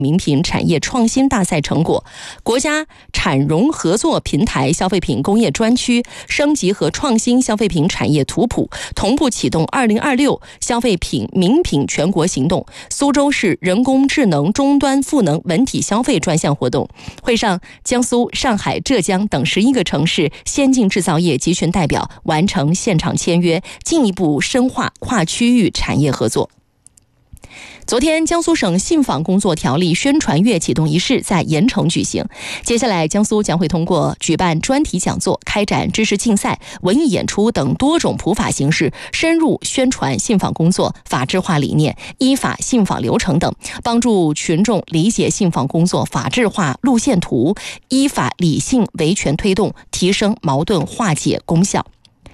名品产业创新大赛成果，国家产融合作平台消费品工业专区升级和创新消费品产业图谱，同步启动2026消费品名品全国行动苏州市人工智能终端赋能文体消费专项活动。会上，江苏、上海、浙江等11个城市先进制造业集群代表完成现场签约，进一步深化跨区域产业合作。昨天，江苏省信访工作条例宣传月启动仪式在盐城举行。接下来，江苏将会通过举办专题讲座、开展知识竞赛、文艺演出等多种普法形式，深入宣传信访工作法治化理念、依法信访流程等，帮助群众理解信访工作法治化路线图，依法理性维权推动，提升矛盾化解功效。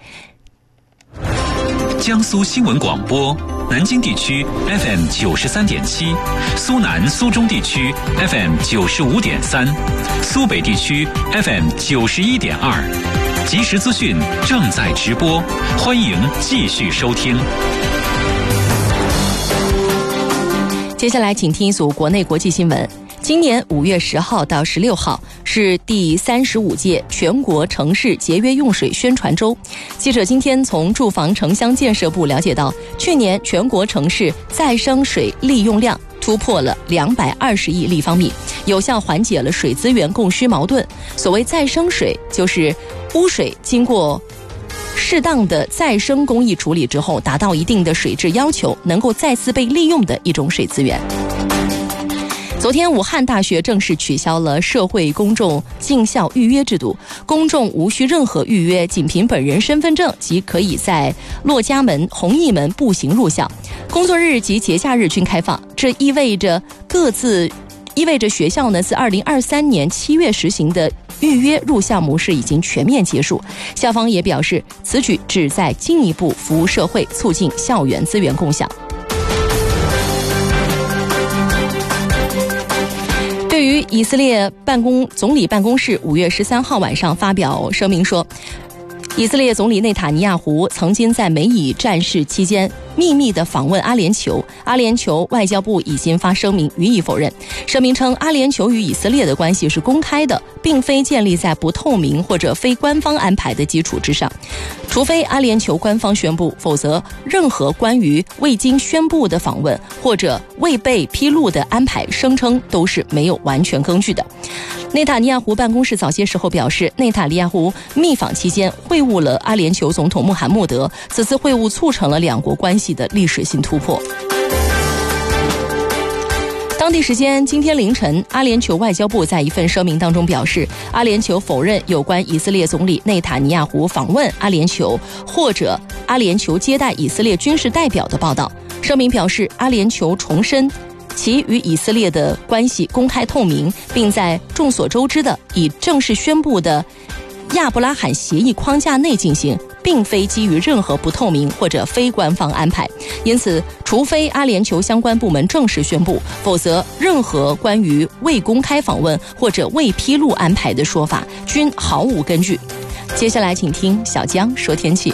江苏新闻广播，南京地区 FM 93.7，苏南苏中地区 FM 95.3，苏北地区 FM 91.2。即时资讯正在直播，欢迎继续收听。 接下来，请听一组国内国际新闻。今年5月10号到16号是第35届全国城市节约用水宣传周。记者今天从住房城乡建设部了解到，去年全国城市再生水利用量突破了220亿立方米，有效缓解了水资源供需矛盾。所谓再生水，就是污水经过适当的再生工艺处理之后，达到一定的水质要求，能够再次被利用的一种水资源。昨天，武汉大学正式取消了社会公众进校预约制度，公众无需任何预约，仅凭本人身份证即可以在骆家门、弘毅门步行入校。工作日及节假日均开放，这意味着学校呢自2023年7月实行的预约入校模式已经全面结束。校方也表示，此举旨在进一步服务社会，促进校园资源共享。对于以色列总理办公室5月13号晚上发表声明说，以色列总理内塔尼亚胡曾经在美以战事期间秘密地访问阿联酋，阿联酋外交部已经发声明予以否认。声明称，阿联酋与以色列的关系是公开的，并非建立在不透明或者非官方安排的基础之上。除非阿联酋官方宣布，否则任何关于未经宣布的访问或者未被披露的安排声称都是没有完全根据的。内塔尼亚胡办公室早些时候表示，内塔尼亚胡密访期间会晤了阿联酋总统穆罕默德，此次会晤促成了两国关系的历史性突破。当地时间今天凌晨，阿联酋外交部在一份声明当中表示，阿联酋否认有关以色列总理内塔尼亚胡访问阿联酋或者阿联酋接待以色列军事代表的报道。声明表示，阿联酋重申其与以色列的关系公开透明，并在众所周知的已正式宣布的亚伯拉罕协议框架内进行，并非基于任何不透明或者非官方安排。因此，除非阿联酋相关部门正式宣布，否则任何关于未公开访问或者未披露安排的说法均毫无根据。接下来请听小江说天气。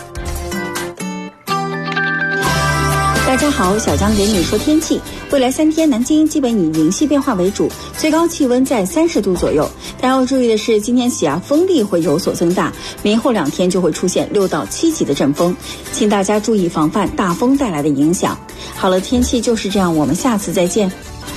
大家好，小江给你说天气。未来3天，南京基本以迎系变化为主，最高气温在30度左右。但要注意的是，今天起风力会有所增大，明后2天就会出现6到7级的阵风，请大家注意防范大风带来的影响。好了，天气就是这样，我们下次再见。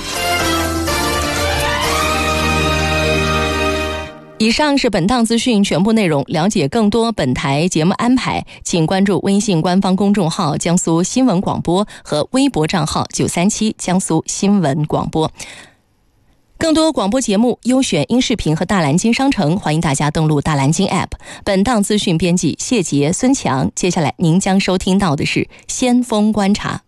以上是本档资讯全部内容。了解更多本台节目安排，请关注微信官方公众号江苏新闻广播和微博账号937江苏新闻广播。更多广播节目优选音视频和大蓝鲸商城，欢迎大家登录大蓝鲸 App。 本档资讯编辑谢杰、孙强。接下来您将收听到的是先锋观察。